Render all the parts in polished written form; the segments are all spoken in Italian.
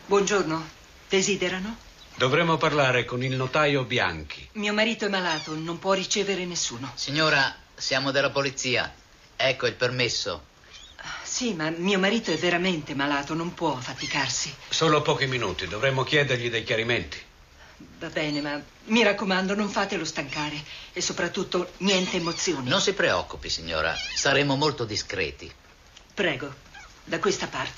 Buongiorno. Desiderano? Dovremmo parlare con il notaio Bianchi. Mio marito è malato, non può ricevere nessuno. Signora, siamo della polizia. Ecco il permesso. Sì, ma mio marito è veramente malato, non può affaticarsi. Solo pochi minuti, dovremmo chiedergli dei chiarimenti. Va bene, ma mi raccomando, non fatelo stancare. E soprattutto, niente emozioni. Non si preoccupi, signora. Saremo molto discreti. Prego, da questa parte.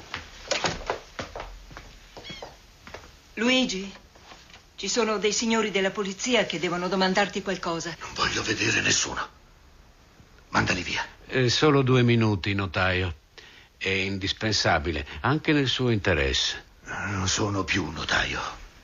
Luigi, ci sono dei signori della polizia che devono domandarti qualcosa. Non voglio vedere nessuno. Mandali via. Solo 2 minuti, notaio. È indispensabile, anche nel suo interesse. Non sono più notaio.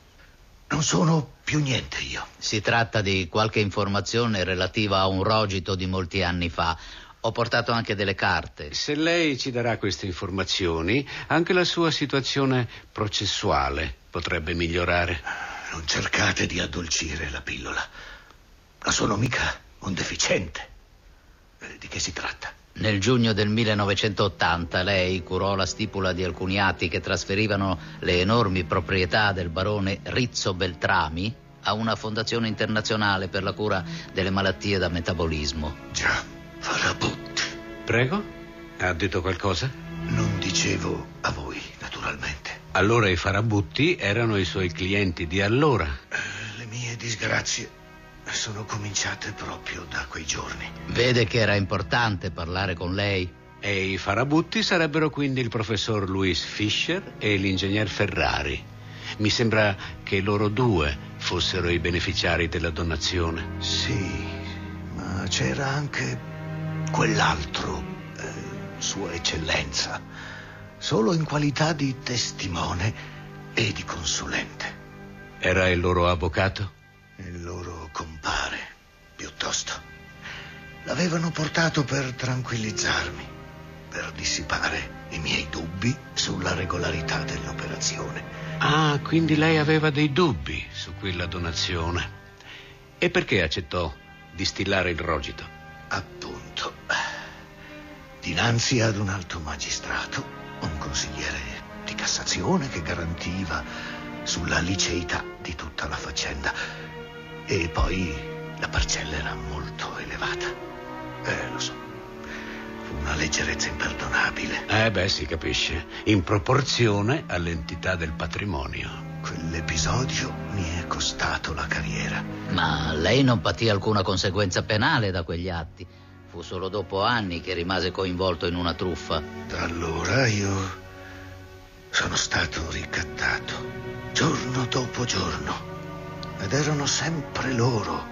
Non sono più niente io. Si tratta di qualche informazione relativa a un rogito di molti anni fa. Ho portato anche delle carte. Se lei ci darà queste informazioni, anche la sua situazione processuale potrebbe migliorare. Non cercate di addolcire la pillola. Non sono mica un deficiente. Di che si tratta? Nel giugno del 1980 lei curò la stipula di alcuni atti che trasferivano le enormi proprietà del barone Rizzo Beltrami a una fondazione internazionale per la cura delle malattie da metabolismo. Già, Farabutti. Prego? Ha detto qualcosa? Non dicevo a voi, naturalmente. Allora i Farabutti erano i suoi clienti di allora. Le mie disgrazie sono cominciate proprio da quei giorni. Vede che era importante parlare con lei? E i Farabutti sarebbero quindi il professor Louis Fischer e l'ingegner Ferrari. Mi sembra che loro due fossero i beneficiari della donazione. Sì, ma c'era anche quell'altro, Sua Eccellenza, solo in qualità di testimone e di consulente. Era il loro avvocato? Il loro compare, piuttosto. L'avevano portato per tranquillizzarmi, per dissipare i miei dubbi sulla regolarità dell'operazione. Ah, quindi lei aveva dei dubbi su quella donazione. E perché accettò di stillare il rogito? Appunto. Dinanzi ad un alto magistrato, un consigliere di Cassazione che garantiva sulla liceità di tutta la faccenda. E poi la parcella era molto elevata. Lo so. Fu una leggerezza imperdonabile. Si capisce. In proporzione all'entità del patrimonio. Quell'episodio mi è costato la carriera. Ma lei non patì alcuna conseguenza penale da quegli atti. Fu solo dopo anni che rimase coinvolto in una truffa. Da allora io sono stato ricattato, giorno dopo giorno. Ed erano sempre loro,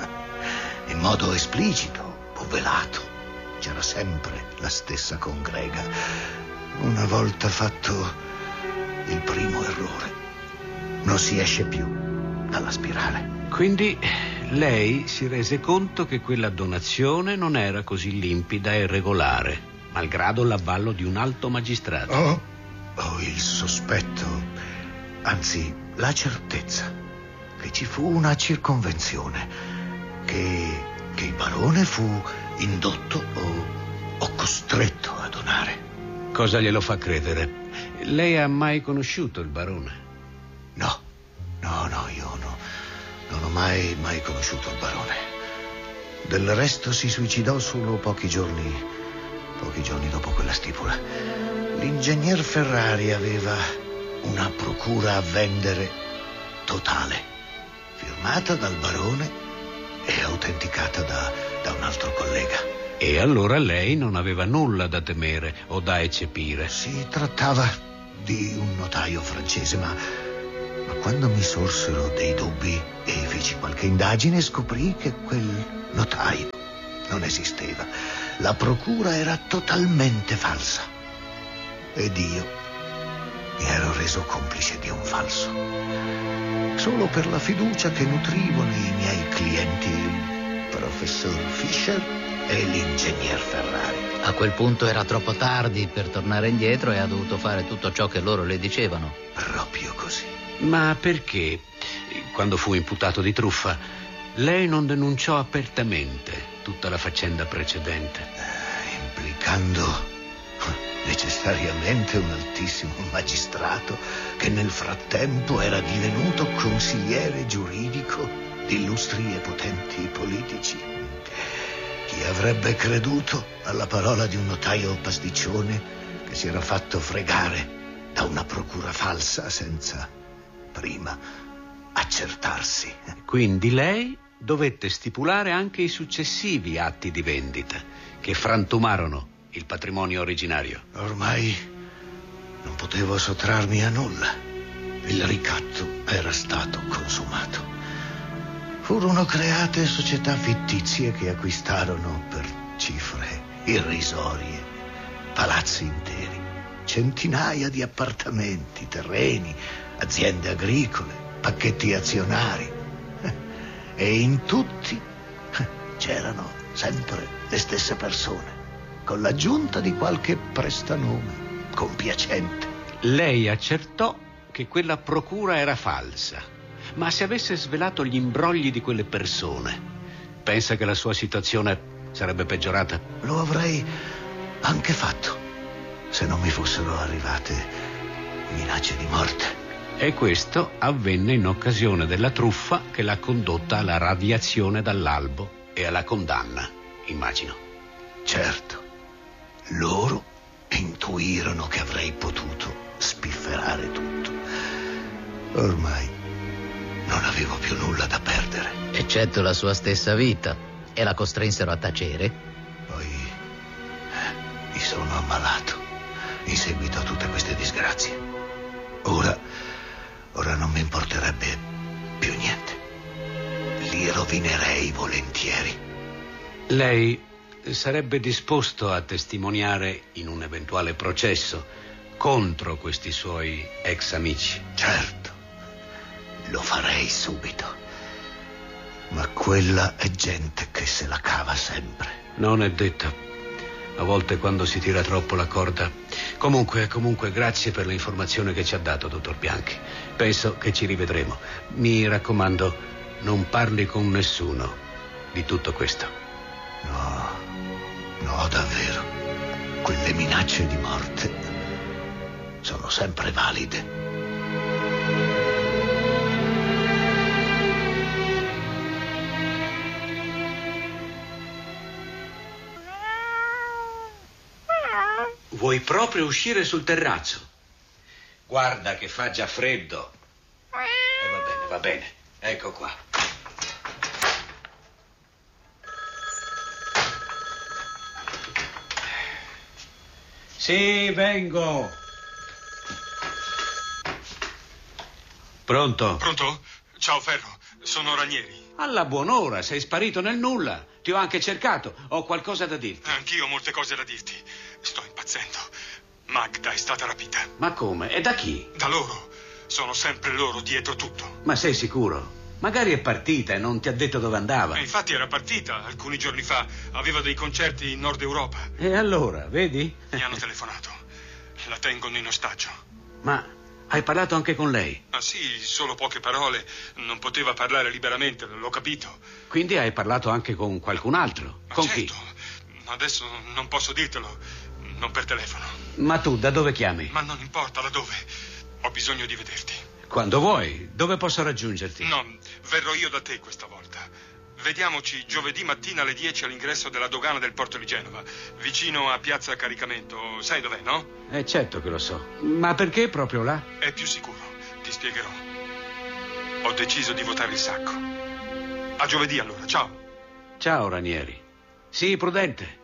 in modo esplicito o velato. C'era sempre la stessa congrega. Una volta fatto il primo errore, non si esce più dalla spirale. Quindi lei si rese conto che quella donazione non era così limpida e regolare, malgrado l'avallo di un alto magistrato. Ho il sospetto, anzi la certezza, che ci fu una circonvenzione, che il barone fu indotto o costretto a donare. Cosa glielo fa credere? Lei ha mai conosciuto il barone? No, io non ho mai conosciuto il barone. Del resto si suicidò solo pochi giorni dopo quella stipula. L'ingegner Ferrari aveva una procura a vendere totale, firmata dal barone e autenticata da un altro collega. E allora lei non aveva nulla da temere o da eccepire. Si trattava di un notaio francese, ma quando mi sorsero dei dubbi e feci qualche indagine, scoprì che quel notaio non esisteva. La procura era totalmente falsa. Ed io mi ero reso complice di un falso. Solo per la fiducia che nutrivo nei miei clienti, il professor Fischer e l'ingegner Ferrari. A quel punto era troppo tardi per tornare indietro e ha dovuto fare tutto ciò che loro le dicevano. Proprio così. Ma perché, quando fu imputato di truffa, lei non denunciò apertamente tutta la faccenda precedente? Implicando necessariamente un altissimo magistrato che nel frattempo era divenuto consigliere giuridico di illustri e potenti politici. Chi avrebbe creduto alla parola di un notaio pasticcione che si era fatto fregare da una procura falsa senza prima accertarsi? Quindi lei dovette stipulare anche i successivi atti di vendita che frantumarono il patrimonio originario. Ormai non potevo sottrarmi a nulla. Il ricatto era stato consumato. Furono create società fittizie che acquistarono per cifre irrisorie palazzi interi, centinaia di appartamenti, terreni, aziende agricole, pacchetti azionari. E in tutti c'erano sempre le stesse persone, con l'aggiunta di qualche prestanome compiacente. Lei accertò che quella procura era falsa, ma se avesse svelato gli imbrogli di quelle persone, pensa che la sua situazione sarebbe peggiorata? Lo avrei anche fatto se non mi fossero arrivate minacce di morte. E questo avvenne in occasione della truffa che l'ha condotta alla radiazione dall'albo e alla condanna, immagino. Certo, loro intuirono che avrei potuto spifferare tutto. Ormai non avevo più nulla da perdere. Eccetto la sua stessa vita. E la costrinsero a tacere? Poi mi sono ammalato in seguito a tutte queste disgrazie. Ora non mi importerebbe più niente. Li rovinerei volentieri. Lei sarebbe disposto a testimoniare in un eventuale processo contro questi suoi ex amici? Certo, lo farei subito. Ma quella è gente che se la cava sempre. Non è detto. A volte quando si tira troppo la corda. Comunque, grazie per l'informazione che ci ha dato, dottor Bianchi. Penso che ci rivedremo. Mi raccomando, non parli con nessuno di tutto questo. No, davvero. Quelle minacce di morte sono sempre valide. Vuoi proprio uscire sul terrazzo? Guarda che fa già freddo. Va bene. Ecco qua. Sì, vengo. Pronto? Pronto? Ciao Ferro, sono Ranieri. Alla buon'ora, sei sparito nel nulla. Ti ho anche cercato, ho qualcosa da dirti. Anch'io ho molte cose da dirti. Sto impazzendo. Magda è stata rapita. Ma come? E da chi? Da loro. Sono sempre loro dietro tutto. Ma sei sicuro? Magari è partita e non ti ha detto dove andava. Infatti era partita alcuni giorni fa. Aveva dei concerti in Nord Europa. E allora, vedi? Mi hanno telefonato. La tengono in ostaggio. Ma hai parlato anche con lei? Ah sì, solo poche parole. Non poteva parlare liberamente, l'ho capito. Quindi hai parlato anche con qualcun altro? Ma con certo. chi? Adesso non posso dirtelo. Non per telefono. Ma tu da dove chiami? Ma non importa da dove. Ho bisogno di vederti. Quando vuoi. Dove posso raggiungerti? No, verrò io da te questa volta. Vediamoci giovedì mattina alle 10 all'ingresso della dogana del porto di Genova, vicino a Piazza Caricamento. Sai dov'è, no? Certo che lo so. Ma perché proprio là? È più sicuro, ti spiegherò. Ho deciso di votare il sacco. A giovedì allora, ciao. Ciao, Ranieri. Sii prudente.